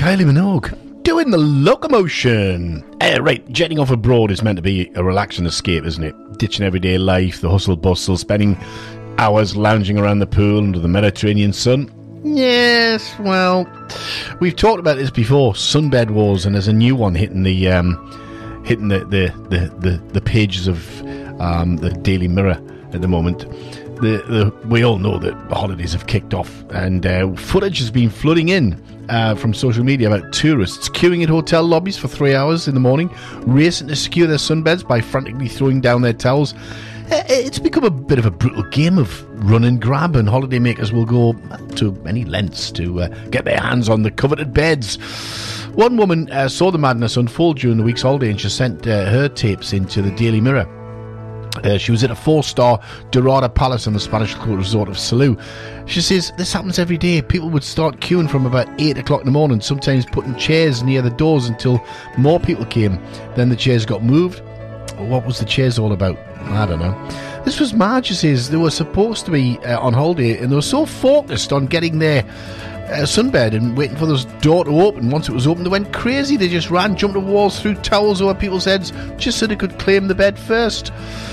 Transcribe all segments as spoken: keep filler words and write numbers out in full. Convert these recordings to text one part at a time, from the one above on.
Kylie Minogue doing the locomotion. Uh, right, jetting off abroad is meant to be a relaxing escape, isn't it? Ditching everyday life, the hustle bustle, spending hours lounging around the pool under the Mediterranean sun. Yes, well, we've talked about this before, sunbed wars, and there's a new one hitting the um, hitting the the, the, the, the pages of um, the Daily Mirror at the moment. The, the, we all know that the holidays have kicked off, and uh, footage has been flooding in uh, from social media about tourists queuing at hotel lobbies for three hours in the morning, racing to secure their sunbeds by frantically throwing down their towels. It's become a bit of a brutal game of run and grab, and holidaymakers will go to many lengths to uh, get their hands on the coveted beds. One woman uh, saw the madness unfold during the week's holiday, and she sent uh, her tapes into the Daily Mirror. Uh, she was at a four-star Dorada Palace on the Spanish resort of Salou. She says, this happens every day. People would start queuing from about eight o'clock in the morning, sometimes putting chairs near the doors until more people came. Then the chairs got moved. What was the chairs all about? I don't know. This was Marge, she says. They were supposed to be uh, on holiday, and they were so focused on getting their uh, sunbed and waiting for this door to open. Once it was open, they went crazy. They just ran, jumped the walls, threw towels over people's heads, just so they could claim the bed first.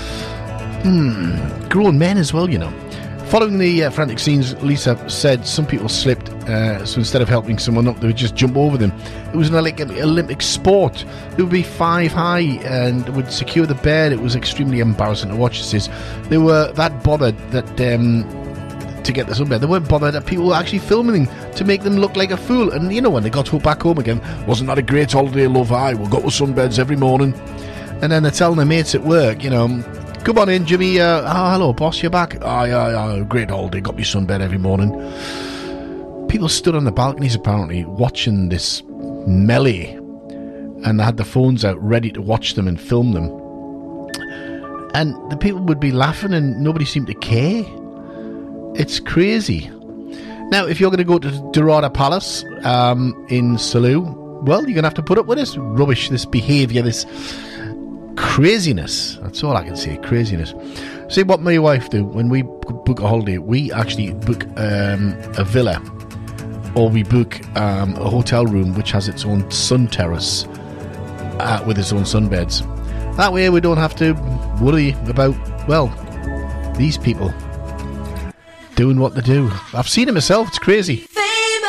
Hmm, grown men as well, you know. Following the uh, frantic scenes, Lisa said some people slipped, uh, so instead of helping someone up, they would just jump over them. It was an Olympic sport. They would be five high and would secure the bed. It was extremely embarrassing to watch. She says they were that bothered that um, to get the sunbed. They weren't bothered that people were actually filming them to make them look like a fool. And you know, when they got back home again, wasn't that a great holiday, love? I we'll go to sunbeds every morning. And then they're telling their mates at work, you know, come on in, Jimmy. Uh, oh, hello, boss, you're back. Oh, yeah, yeah, great holiday. Got me sunbed every morning. People stood on the balconies, apparently, watching this melee. And they had their phones out ready to watch them and film them. And the people would be laughing and nobody seemed to care. It's crazy. Now, if you're going to go to Dorada Palace um, in Salou, well, you're going to have to put up with this rubbish, this behaviour, this craziness. That's all I can say, craziness. See what my wife do when we book a holiday. We actually book um, a villa, or we book um, a hotel room which has its own sun terrace uh, with its own sunbeds. That way we don't have to worry about, well, these people doing what they do. I've seen it myself. It's crazy.